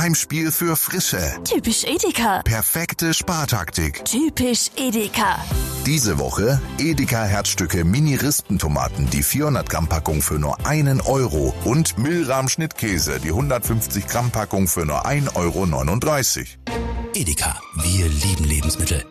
Heimspiel für Frische. Typisch Edeka. Perfekte Spartaktik. Typisch Edeka. Diese Woche Edeka Herzstücke Mini-Rispentomaten, die 400 Gramm Packung für nur 1 Euro und Milram Schnittkäse, die 150 Gramm Packung für nur 1,39 Euro. Edeka, wir lieben Lebensmittel.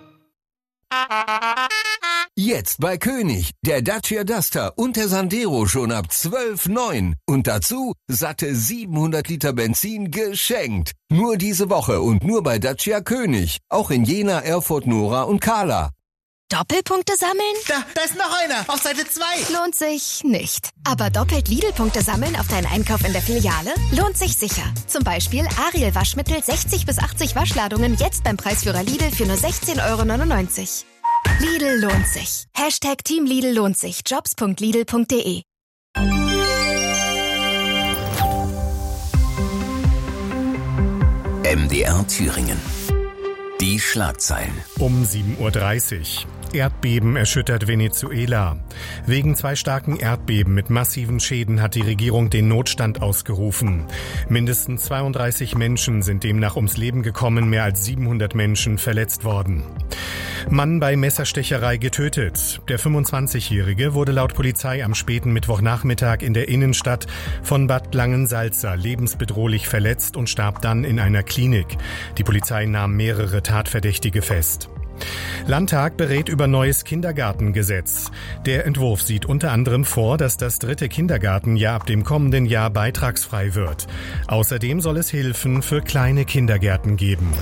Jetzt bei König, der Dacia Duster und der Sandero schon ab 12,9. Und dazu satte 700 Liter Benzin geschenkt. Nur diese Woche und nur bei Dacia König. Auch in Jena, Erfurt, Nora und Kahla. Doppelpunkte sammeln? Da ist noch einer, auf Seite 2. Lohnt sich nicht. Aber doppelt Lidl-Punkte sammeln auf deinen Einkauf in der Filiale? Lohnt sich sicher. Zum Beispiel Ariel Waschmittel 60 bis 80 Waschladungen jetzt beim Preisführer Lidl für nur 16,99 €. Lidl lohnt sich. Hashtag Team Lidl lohnt sich. Jobs.lidl.de. MDR Thüringen. Die Schlagzeilen. Um 7:30 Uhr. Erdbeben erschüttert Venezuela. Wegen 2 starken Erdbeben mit massiven Schäden hat die Regierung den Notstand ausgerufen. Mindestens 32 Menschen sind demnach ums Leben gekommen, mehr als 700 Menschen verletzt worden. Mann bei Messerstecherei getötet. Der 25-Jährige wurde laut Polizei am späten Mittwochnachmittag in der Innenstadt von Bad Langensalza lebensbedrohlich verletzt und starb dann in einer Klinik. Die Polizei nahm mehrere Tatverdächtige fest. Landtag berät über neues Kindergartengesetz. Der Entwurf sieht unter anderem vor, dass das 3. Kindergartenjahr ab dem kommenden Jahr beitragsfrei wird. Außerdem soll es Hilfen für kleine Kindergärten geben.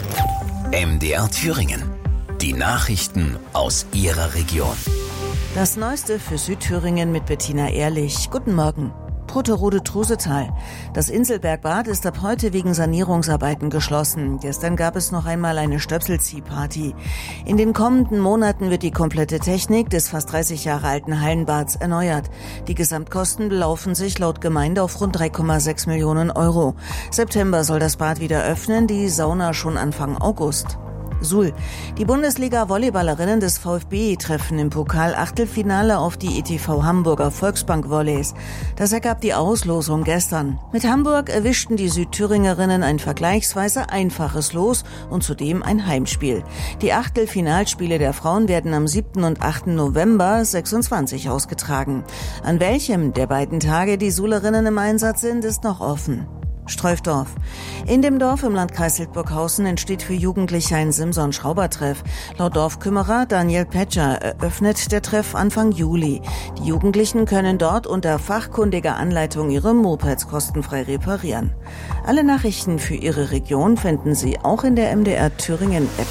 MDR Thüringen. Die Nachrichten aus Ihrer Region. Das Neueste für Südthüringen mit Bettina Ehrlich. Guten Morgen. Proterode-Trusetal. Das Inselbergbad ist ab heute wegen Sanierungsarbeiten geschlossen. Gestern gab es noch einmal eine Stöpselziehparty. In den kommenden Monaten wird die komplette Technik des fast 30 Jahre alten Hallenbads erneuert. Die Gesamtkosten belaufen sich laut Gemeinde auf rund 3,6 Millionen €. September soll das Bad wieder öffnen, die Sauna schon Anfang August. Suhl. Die Bundesliga-Volleyballerinnen des VfB treffen im Pokal-Achtelfinale auf die ETV Hamburger Volksbank-Volleys. Das ergab die Auslosung gestern. Mit Hamburg erwischten die Südthüringerinnen ein vergleichsweise einfaches Los und zudem ein Heimspiel. Die Achtelfinalspiele der Frauen werden am 7. und 8. November 26 ausgetragen. An welchem der beiden Tage die Suhlerinnen im Einsatz sind, ist noch offen. Streufdorf. In dem Dorf im Landkreis Hildburghausen entsteht für Jugendliche ein Simson-Schraubertreff. Laut Dorfkümmerer Daniel Petscher eröffnet der Treff Anfang Juli. Die Jugendlichen können dort unter fachkundiger Anleitung ihre Mopeds kostenfrei reparieren. Alle Nachrichten für Ihre Region finden Sie auch in der MDR Thüringen App.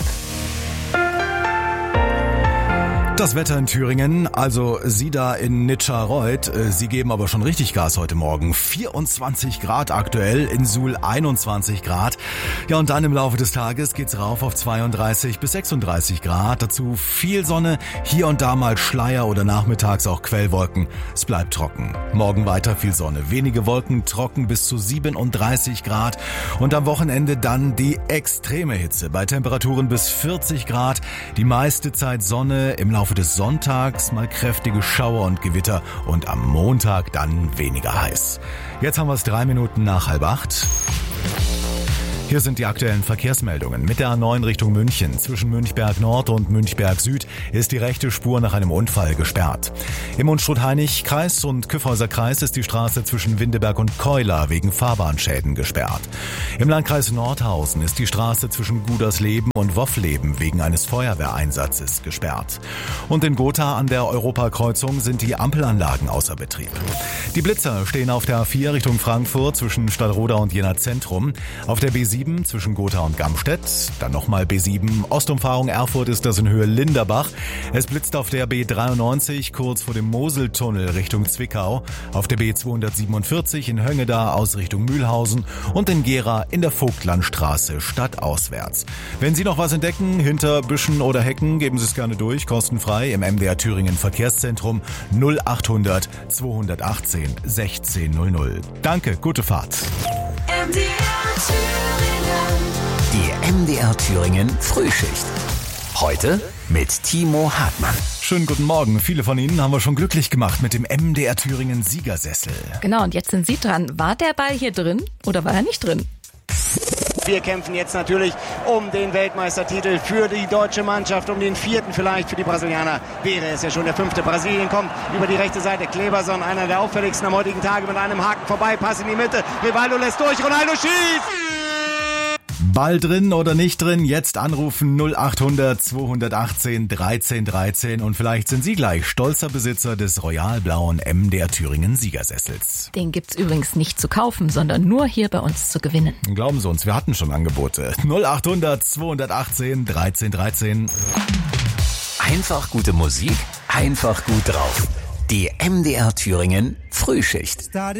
Das Wetter in Thüringen, also Sie da in Nitscherreuth, Sie geben aber schon richtig Gas heute Morgen. 24 Grad aktuell, in Suhl 21 Grad. Ja, und dann im Laufe des Tages geht's rauf auf 32 bis 36 Grad. Dazu viel Sonne, hier und da mal Schleier oder nachmittags auch Quellwolken. Es bleibt trocken. Morgen weiter viel Sonne, wenige Wolken, trocken bis zu 37 Grad. Und am Wochenende dann die extreme Hitze bei Temperaturen bis 40 Grad. Die meiste Zeit Sonne, im Laufe des Sonntags mal kräftige Schauer und Gewitter und am Montag dann weniger heiß. Jetzt haben wir es 3 Minuten nach 7:30. Hier sind die aktuellen Verkehrsmeldungen. Mit der A9 Richtung München zwischen Münchberg Nord und Münchberg Süd ist die rechte Spur nach einem Unfall gesperrt. Im Unstrut-Hainich-Kreis und Kyffhäuser-Kreis ist die Straße zwischen Windeberg und Keuler wegen Fahrbahnschäden gesperrt. Im Landkreis Nordhausen ist die Straße zwischen Gudersleben und Woffleben wegen eines Feuerwehreinsatzes gesperrt. Und in Gotha an der Europakreuzung sind die Ampelanlagen außer Betrieb. Die Blitzer stehen auf der A4 Richtung Frankfurt zwischen Stallroda und Jena Zentrum. Auf der B7 zwischen Gotha und Gamstedt, dann nochmal B7 Ostumfahrung Erfurt ist das in Höhe Linderbach. Es blitzt auf der B93 kurz vor dem Moseltunnel Richtung Zwickau, auf der B247 in Höngeda aus Richtung Mühlhausen und in Gera in der Vogtlandstraße stadtauswärts. Wenn Sie noch was entdecken, hinter Büschen oder Hecken, geben Sie es gerne durch, kostenfrei im MDR Thüringen Verkehrszentrum 0800 218 1600. Danke, gute Fahrt. Die MDR Thüringen Frühschicht. Heute mit Timo Hartmann. Schönen guten Morgen. Viele von Ihnen haben wir schon glücklich gemacht mit dem MDR Thüringen Siegersessel. Genau, und jetzt sind Sie dran. War der Ball hier drin oder war er nicht drin? Wir kämpfen jetzt natürlich um den Weltmeistertitel für die deutsche Mannschaft, um den 4. vielleicht für die Brasilianer. Wäre es ja schon der 5. Brasilien kommt über die rechte Seite. Kleberson, einer der auffälligsten am heutigen Tage, mit einem Haken vorbei, Pass in die Mitte. Rivaldo lässt durch, Ronaldo schießt! Ball drin oder nicht drin, jetzt anrufen 0800 218 13 13 und vielleicht sind Sie gleich stolzer Besitzer des royal-blauen MDR Thüringen Siegersessels. Den gibt's übrigens nicht zu kaufen, sondern nur hier bei uns zu gewinnen. Glauben Sie uns, wir hatten schon Angebote. 0800 218 13 13. Einfach gute Musik, einfach gut drauf. Die MDR Thüringen Frühschicht.